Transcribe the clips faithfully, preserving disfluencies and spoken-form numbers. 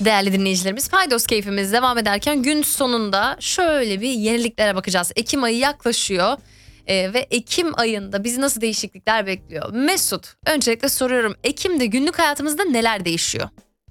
Değerli dinleyicilerimiz, Paydos keyfimiz devam ederken gün sonunda şöyle bir yeniliklere bakacağız. Ekim ayı yaklaşıyor ee, ve Ekim ayında bizi nasıl değişiklikler bekliyor? Mesut, öncelikle soruyorum, Ekim'de günlük hayatımızda neler değişiyor?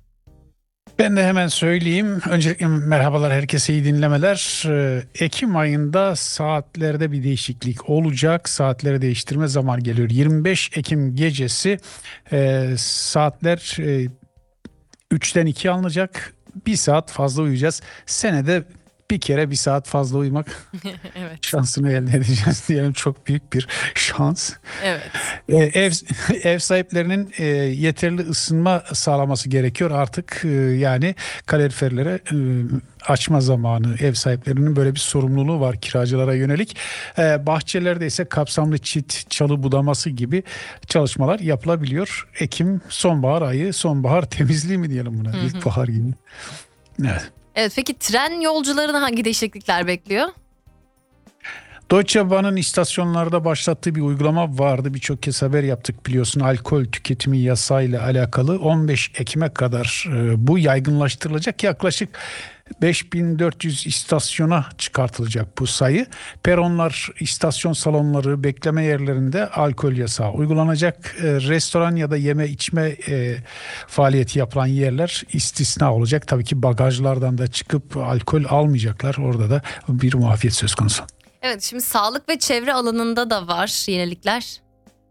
Ben de hemen söyleyeyim. Öncelikle merhabalar, herkese iyi dinlemeler. Ee, Ekim ayında saatlerde bir değişiklik olacak. Saatleri değiştirme zaman geliyor. yirmi beş Ekim gecesi e, saatler e, üçten ikiye alınacak. Bir saat fazla uyuyacağız. Senede bir kere bir saat fazla uyumak Evet. şansını elde edeceğiz diyelim. Çok büyük bir şans. Evet. Ee, Ev ev sahiplerinin e, yeterli ısınma sağlaması gerekiyor artık. E, yani kaloriferlere e, açma zamanı, ev sahiplerinin böyle bir sorumluluğu var kiracılara yönelik. E, bahçelerde ise kapsamlı çit, çalı budaması gibi çalışmalar yapılabiliyor. Ekim sonbahar ayı, sonbahar temizliği mi diyelim buna? Hı hı. İlkbahar gibi. Evet. Evet, peki tren yolcularını hangi değişiklikler bekliyor? Deutsche Bahn'ın istasyonlarda başlattığı bir uygulama vardı. Birçok kez haber yaptık, biliyorsun, alkol tüketimi yasayla alakalı. on beş Ekim'e kadar e, bu yaygınlaştırılacak. Yaklaşık beş bin dört yüz istasyona çıkartılacak bu sayı. Peronlar, istasyon salonları, bekleme yerlerinde alkol yasağı uygulanacak. E, restoran ya da yeme içme e, faaliyeti yapılan yerler istisna olacak. Tabii ki bagajlardan da çıkıp alkol almayacaklar. Orada da bir muafiyet söz konusu. Evet, şimdi sağlık ve çevre alanında da var yenilikler.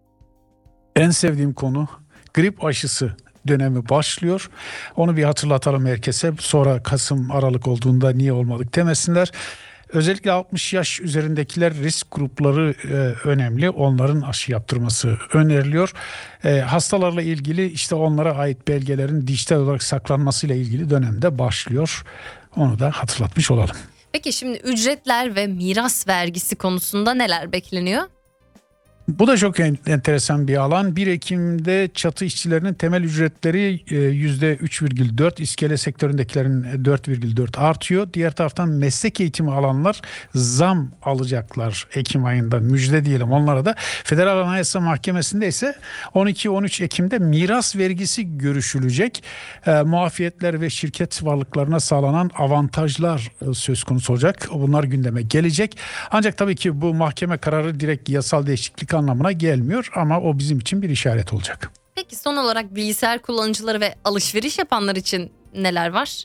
En sevdiğim konu, grip aşısı dönemi başlıyor. Onu bir hatırlatalım herkese. Sonra Kasım, Aralık olduğunda niye olmadık demesinler. Özellikle altmış yaş üzerindekiler risk grupları e, önemli. Onların aşı yaptırması öneriliyor. E, hastalarla ilgili işte onlara ait belgelerin dijital olarak saklanmasıyla ilgili dönemde başlıyor. Onu da hatırlatmış olalım. Peki şimdi ücretler ve miras vergisi konusunda neler bekleniyor? Bu da çok en- enteresan bir alan. bir Ekim'de çatı işçilerinin temel ücretleri e, yüzde üç virgül dört, iskele sektöründekilerin dört virgül dört artıyor. Diğer taraftan meslek eğitimi alanlar zam alacaklar Ekim ayında. Müjde diyelim onlara da. Federal Anayasa Mahkemesi'nde ise on iki on üç Ekim'de miras vergisi görüşülecek. E, muafiyetler ve şirket varlıklarına sağlanan avantajlar e, söz konusu olacak. Bunlar gündeme gelecek. Ancak tabii ki bu mahkeme kararı direkt yasal değişiklik anlamına gelmiyor ama o bizim için bir işaret olacak. Peki son olarak bilgisayar kullanıcıları ve alışveriş yapanlar için neler var?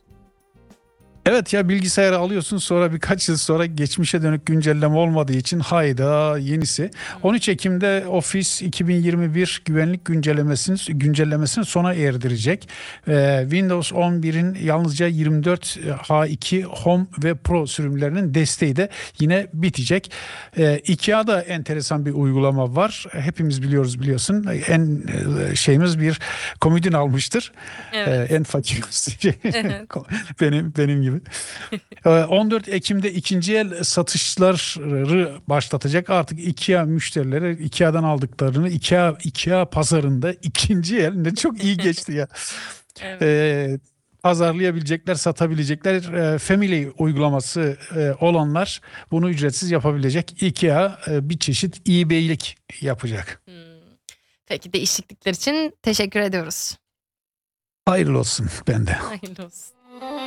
Evet ya, bilgisayarı alıyorsun, sonra birkaç yıl sonra geçmişe dönük güncelleme olmadığı için hayda yenisi. on üç Ekim'de Office iki bin yirmi bir güvenlik güncellemesini güncellemesini sona erdirecek. Ee, Windows on birin yalnızca yirmi dört H iki Home ve Pro sürümlerinin desteği de yine bitecek. Ee, IKEA'da enteresan bir uygulama var. Hepimiz biliyoruz, biliyorsun. En e, şeyimiz bir komodin almıştır. Evet. Ee, en fakir Evet. benim benim gibi. Ee, on dört Ekim'de ikinci el satışları başlatacak. Artık IKEA müşterileri IKEA'dan aldıklarını IKEA IKEA pazarında ikinci el, ne çok iyi geçti ya. Evet. Ee, pazarlayabilecekler, satabilecekler. Ee, Family uygulaması e, olanlar bunu ücretsiz yapabilecek. IKEA e, bir çeşit eBay'lik yapacak. Hmm. Peki değişiklikler için teşekkür ediyoruz. Hayırlı olsun bende. Hayırlı olsun.